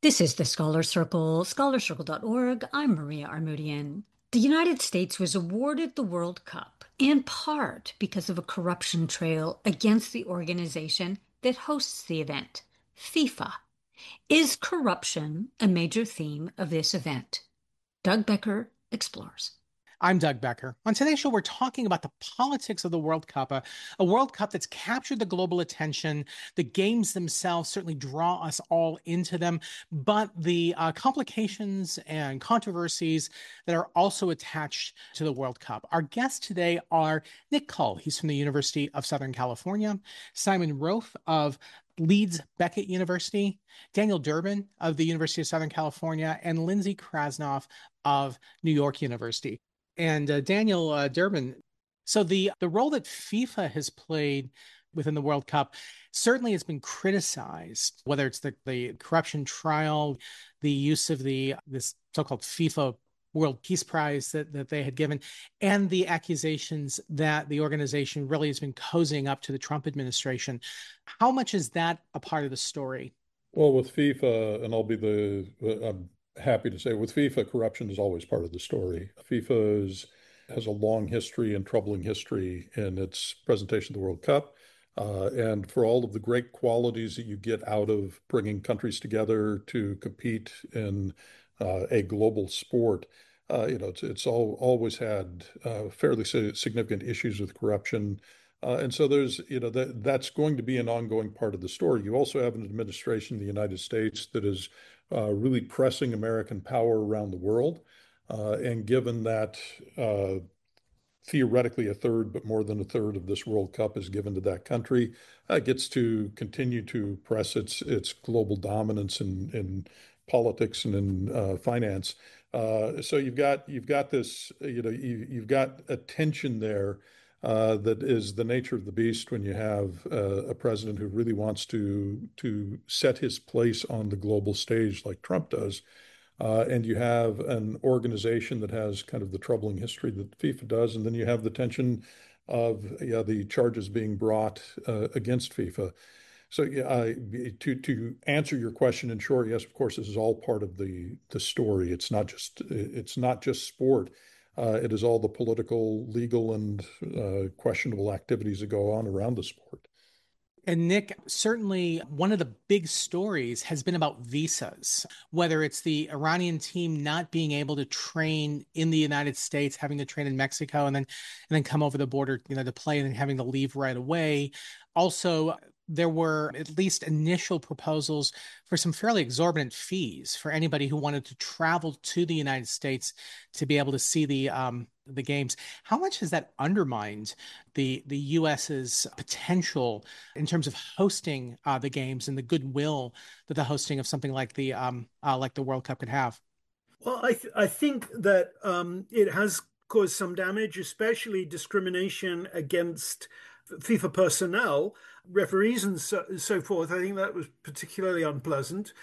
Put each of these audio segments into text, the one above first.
This is the Scholar Circle, scholarcircle.org. I'm Maria Armoudian. The United States was awarded the World Cup in part because of a corruption trail against the organization that hosts the event, FIFA. Is corruption a major theme of this event? Doug Becker explores. I'm Doug Becker. On today's show, we're talking about the politics of the World Cup, a World Cup that's captured the global attention. The games themselves certainly draw us all into them, but the complications and controversies that are also attached to the World Cup. Our guests today are Nick Cull. He's from the University of Southern California, Simon Rofe of Leeds Beckett University, Daniel Durbin of the University of Southern California, and Lindsay Krasnov of New York University. And Daniel Durbin, so the role that FIFA has played within the World Cup certainly has been criticized, whether it's the corruption trial, the use of this so-called FIFA World Peace Prize that they had given, and the accusations that the organization really has been cozying up to the Trump administration. How much is that a part of the story? Well, with FIFA, and I'm happy to say with FIFA, corruption is always part of the story. Has a long history and troubling history in its presentation of the World Cup. And for all of the great qualities that you get out of bringing countries together to compete in a global sport, always had fairly significant issues with corruption. And so that's going to be an ongoing part of the story. You also have an administration in the United States that is really pressing American power around the world. And given that theoretically a third, but more than a third of this World Cup is given to that country, gets to continue to press its global dominance in politics and in finance. So you've got this, you've got a tension there that is the nature of the beast when you have a president who really wants to set his place on the global stage like Trump does. And you have an organization that has kind of the troubling history that FIFA does, and then you have the tension of the charges being brought against FIFA. So to answer your question in short, yes, of course, this is all part of the story. It's not just sport. It is all the political, legal, and questionable activities that go on around the sport. And Nick, certainly one of the big stories has been about visas, whether it's the Iranian team not being able to train in the United States, having to train in Mexico and then come over the border, to play and then having to leave right away. Also, there were at least initial proposals for some fairly exorbitant fees for anybody who wanted to travel to the United States to be able to see the games. How much has that undermined the U.S.'s potential in terms of hosting the games and the goodwill that the hosting of something like the World Cup could have? Well, I think that it has caused some damage, especially discrimination against FIFA personnel, referees, and so forth. I think that was particularly unpleasant.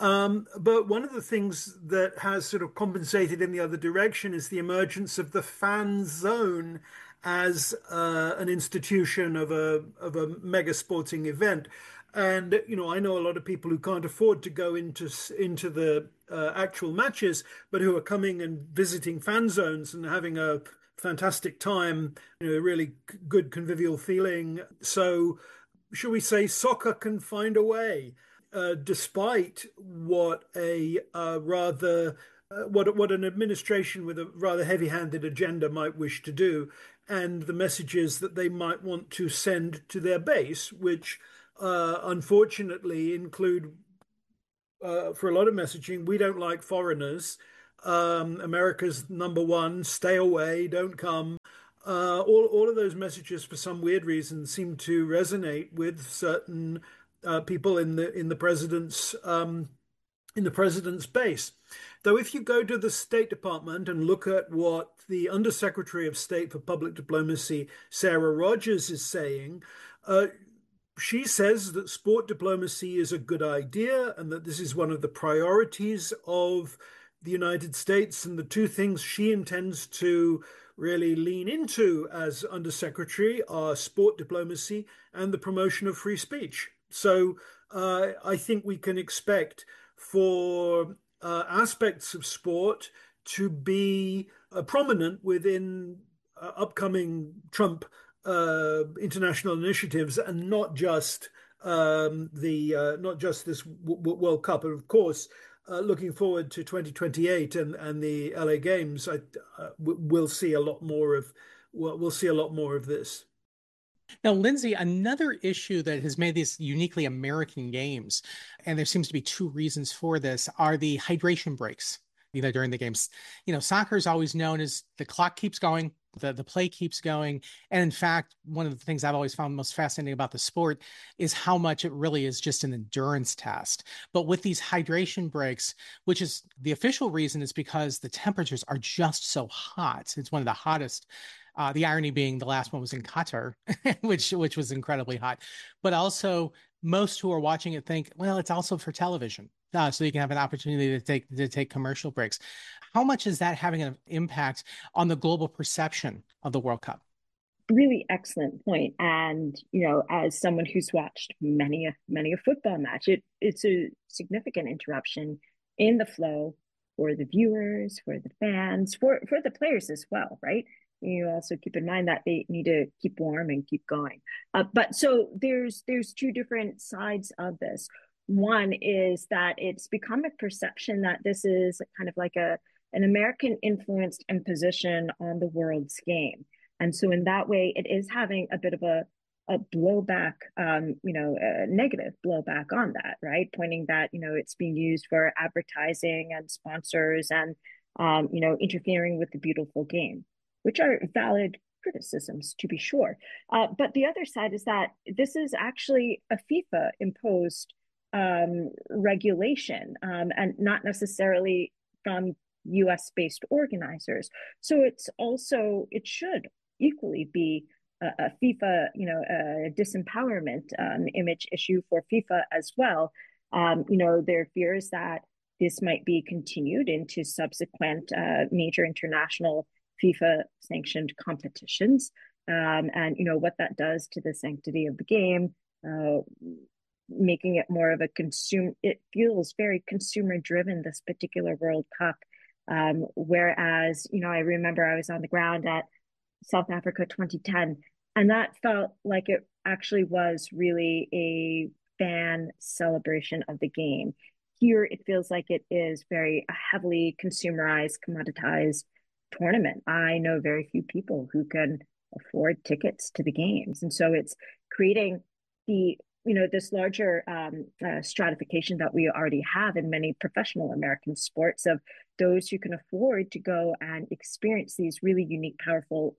But one of the things that has sort of compensated in the other direction is the emergence of the fan zone as an institution of a mega sporting event. And I know a lot of people who can't afford to go into the actual matches, but who are coming and visiting fan zones and having a fantastic time, really good convivial feeling. So, shall we say, soccer can find a way, despite what a rather what an administration with a rather heavy-handed agenda might wish to do, and the messages that they might want to send to their base, which unfortunately include, for a lot of messaging, we don't like foreigners. America's number one, stay away, don't come. All of those messages, for some weird reason, seem to resonate with certain people in the president's base. Though if you go to the State Department and look at what the Undersecretary of State for Public Diplomacy, Sarah Rogers, is saying, she says that sport diplomacy is a good idea and that this is one of the priorities of the United States. And the two things she intends to really lean into as Undersecretary are sport diplomacy and the promotion of free speech. So I think we can expect for aspects of sport to be prominent within upcoming Trump international initiatives, and not just the not just this World Cup. And of course, looking forward to 2028 and the LA Games, we'll see a lot more of we'll see a lot more of this. Now, Lindsay, another issue that has made these uniquely American games, and there seems to be two reasons for this, are the hydration breaks, during the games. Soccer is always known as the clock keeps going, the play keeps going. And in fact, one of the things I've always found most fascinating about the sport is how much it really is just an endurance test. But with these hydration breaks, which is the official reason, is because the temperatures are just so hot. It's one of the hottest. The irony being the last one was in Qatar, which was incredibly hot. But also, most who are watching it think, well, it's also for television, so you can have an opportunity to take commercial breaks. How much is that having an impact on the global perception of the World Cup? Really excellent point. And as someone who's watched many a football match, it's a significant interruption in the flow for the viewers, for the fans, for the players as well, right? You also keep in mind that they need to keep warm and keep going. But so there's two different sides of this. One is that it's become a perception that this is kind of like an American influenced imposition on the world's game. And so in that way, it is having a bit of a blowback, a negative blowback on that, right? Pointing that, it's being used for advertising and sponsors and, interfering with the beautiful game, which are valid criticisms, to be sure. But the other side is that this is actually a FIFA imposed regulation, and not necessarily from US based organizers. So it should equally be a FIFA, a disempowerment image issue for FIFA as well. There are fears that this might be continued into subsequent major international FIFA sanctioned competitions, and what that does to the sanctity of the game, making it more of a it feels very consumer driven, this particular World Cup. Whereas, I remember I was on the ground at South Africa 2010, and that felt like it actually was really a fan celebration of the game. Here, it feels like it is very heavily consumerized, commoditized tournament. I know very few people who can afford tickets to the games. And so it's creating this larger stratification that we already have in many professional American sports of those who can afford to go and experience these really unique, powerful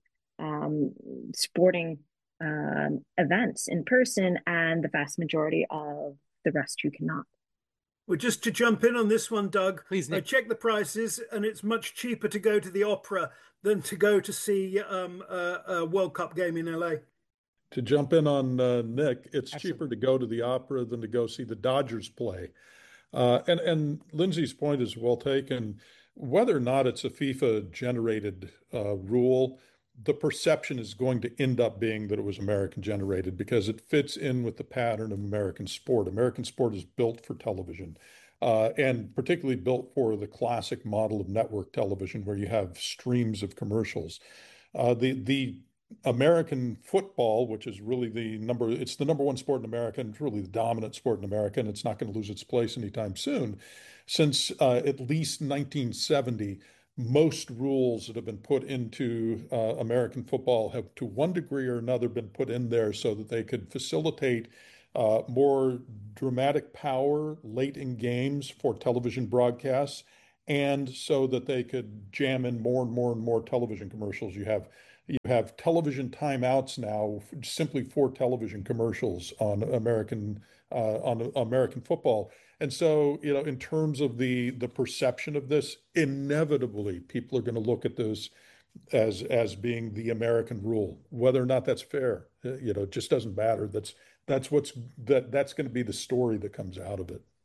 sporting events in person, and the vast majority of the rest who cannot. Well, just to jump in on this one, Doug, please, I checked the prices, and it's much cheaper to go to the opera than to go to see a World Cup game in LA. To jump in on Nick, it's Absolutely. cheaper to go to the opera than to go see the Dodgers play. And Lindsay's point is well taken. Whether or not it's a FIFA generated rule, the perception is going to end up being that it was American generated because it fits in with the pattern of American sport. American sport is built for television, and particularly built for the classic model of network television where you have streams of commercials. The American football, which is really it's the number one sport in America, and it's really the dominant sport in America, and it's not going to lose its place anytime soon. Since at least 1970, most rules that have been put into American football have, to one degree or another, been put in there so that they could facilitate more dramatic power late in games for television broadcasts, and so that they could jam in more and more and more television commercials. You have television timeouts now simply for television commercials on American football. And so, in terms of the perception of this, inevitably people are going to look at this as being the American rule. Whether or not that's fair, it just doesn't matter. That's going to be the story that comes out of it.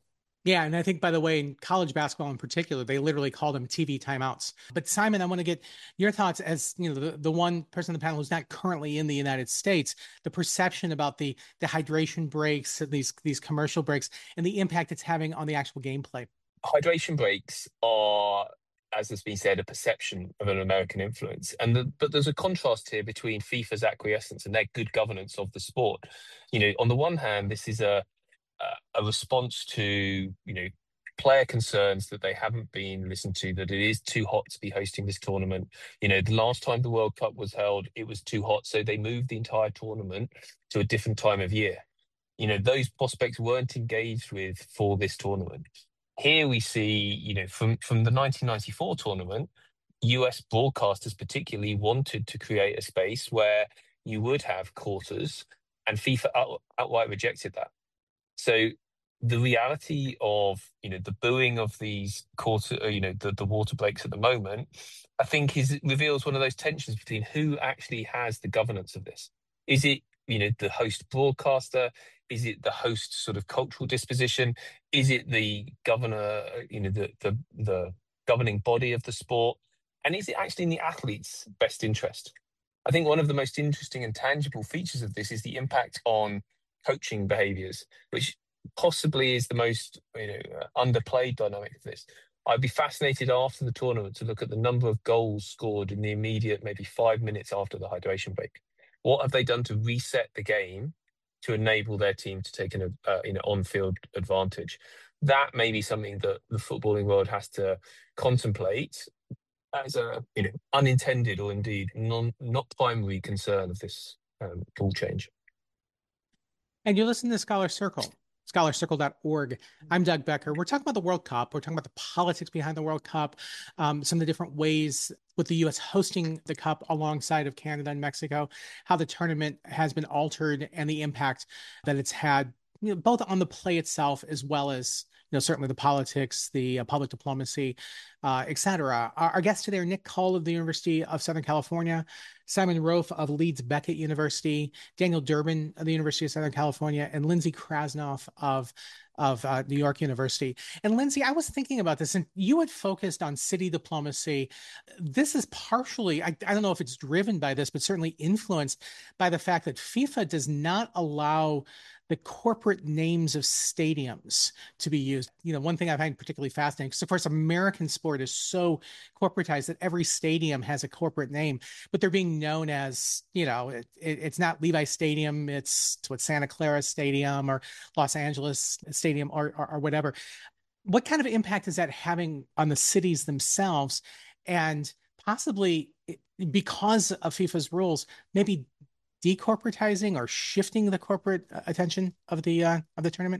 Yeah, and I think, by the way, in college basketball in particular, they literally call them TV timeouts. But Simon, I want to get your thoughts as the one person on the panel who's not currently in the United States, the perception about the hydration breaks, these commercial breaks, and the impact it's having on the actual gameplay. Hydration breaks are, as has been said, a perception of an American influence. But there's a contrast here between FIFA's acquiescence and their good governance of the sport. On the one hand, this is a response to, player concerns that they haven't been listened to, that it is too hot to be hosting this tournament. The last time the World Cup was held, it was too hot. So they moved the entire tournament to a different time of year. Those prospects weren't engaged with for this tournament. Here we see, from the 1994 tournament, US broadcasters particularly wanted to create a space where you would have quarters, and FIFA outright rejected that. So the reality of, the booing of these quarter, the water breaks at the moment, I think reveals one of those tensions between who actually has the governance of this. Is it, the host broadcaster? Is it the host sort of cultural disposition? Is it the governor, the governing body of the sport? And is it actually in the athlete's best interest? I think one of the most interesting and tangible features of this is the impact on coaching behaviors, which possibly is the most underplayed dynamic of this. I'd be fascinated after the tournament to look at the number of goals scored in the immediate, maybe 5 minutes after the hydration break. What have they done to reset the game to enable their team to take an on-field advantage? That may be something that the footballing world has to contemplate as a unintended or indeed not primary concern of this rule change. And you listen to Scholar Circle, scholarcircle.org. I'm Doug Becker. We're talking about the World Cup. We're talking about the politics behind the World Cup, some of the different ways with the U.S. hosting the Cup alongside of Canada and Mexico, how the tournament has been altered and the impact that it's had, both on the play itself as well as certainly the politics, the public diplomacy, et cetera. Our guests today are Nick Cull of the University of Southern California, Simon Rofe of Leeds Beckett University, Daniel Durbin of the University of Southern California, and Lindsay Krasnoff of New York University. And Lindsay, I was thinking about this, and you had focused on city diplomacy. This is partially, I don't know if it's driven by this, but certainly influenced by the fact that FIFA does not allow the corporate names of stadiums to be used. One thing I find particularly fascinating, because of course American sport is so corporatized that every stadium has a corporate name, but they're being known as, it's not Levi Stadium, it's Santa Clara Stadium or Los Angeles Stadium or whatever. What kind of impact is that having on the cities themselves? And possibly because of FIFA's rules, maybe decorporatizing or shifting the corporate attention of the tournament?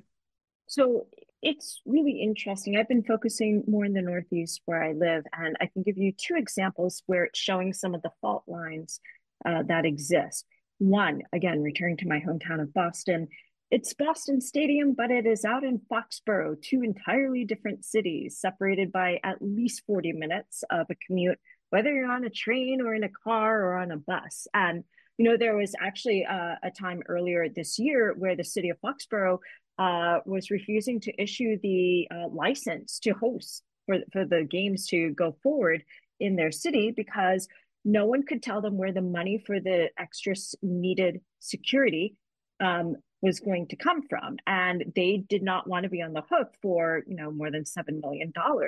So it's really interesting. I've been focusing more in the Northeast where I live, and I can give you two examples where it's showing some of the fault lines that exist. One, again, returning to my hometown of Boston, it's Boston Stadium, but it is out in Foxborough, two entirely different cities, separated by at least 40 minutes of a commute, whether you're on a train or in a car or on a bus. And there was actually a time earlier this year where the city of Foxborough was refusing to issue the license to host for the games to go forward in their city because no one could tell them where the money for the extra needed security was going to come from. And they did not want to be on the hook for, more than $7 million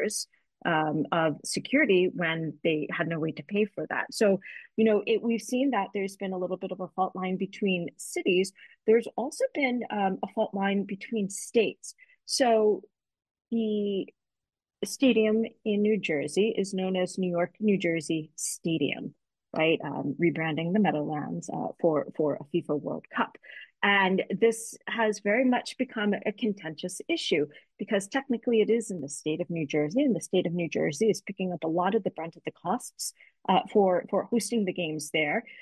of security when they had no way to pay for that. So, we've seen that there's been a little bit of a fault line between cities. There's also been a fault line between states. So the stadium in New Jersey is known as New York, New Jersey Stadium, right? Rebranding the Meadowlands for a FIFA World Cup. And this has very much become a contentious issue because technically it is in the state of New Jersey, and the state of New Jersey is picking up a lot of the brunt of the costs for hosting the games there.